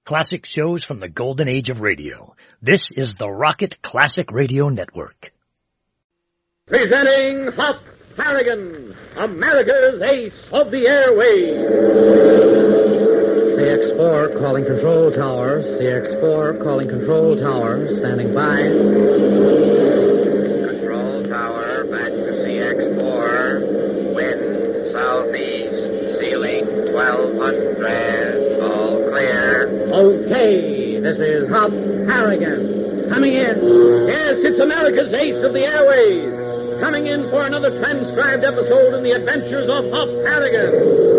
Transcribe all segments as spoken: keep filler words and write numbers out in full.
Classic shows from the golden age of radio. This is the Rocket Classic Radio Network. Presenting Hop Harrigan, America's ace of the airwaves. C X four calling control tower. C X four calling control tower. Standing by. Control tower, back to C X four. Wind southeast, ceiling twelve hundred. All clear. Okay, this is Hop Harrigan. Coming in. Yes, it's America's ace of the airwaves. Coming in for another transcribed episode in the adventures of Hop Harrigan.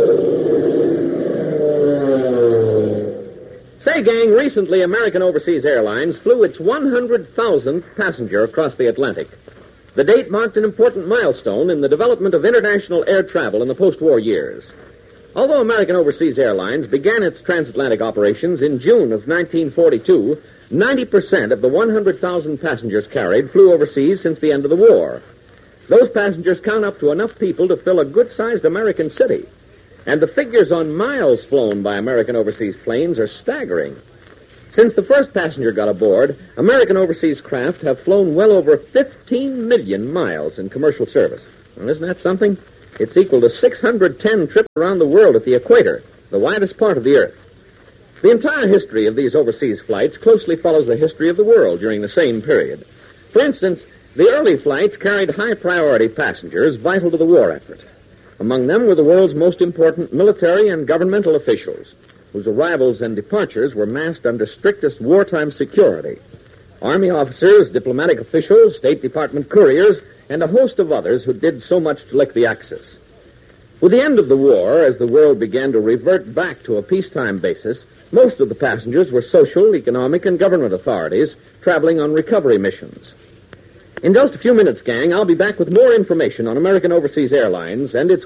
Say, gang, recently American Overseas Airlines flew its one hundred thousandth passenger across the Atlantic. The date marked an important milestone in the development of international air travel in the post-war years. Although American Overseas Airlines began its transatlantic operations in June of nineteen forty-two, ninety percent of the one hundred thousand passengers carried flew overseas since the end of the war. Those passengers count up to enough people to fill a good-sized American city. And the figures on miles flown by American Overseas planes are staggering. Since the first passenger got aboard, American Overseas craft have flown well over fifteen million miles in commercial service. Well, isn't that something? It's equal to six hundred ten trips around the world at the equator, the widest part of the Earth. The entire history of these overseas flights closely follows the history of the world during the same period. For instance, the early flights carried high-priority passengers vital to the war effort. Among them were the world's most important military and governmental officials, whose arrivals and departures were masked under strictest wartime security. Army officers, diplomatic officials, State Department couriers, and a host of others who did so much to lick the Axis. With the end of the war, as the world began to revert back to a peacetime basis, most of the passengers were social, economic, and government authorities traveling on recovery missions. In just a few minutes, gang, I'll be back with more information on American Overseas Airlines and its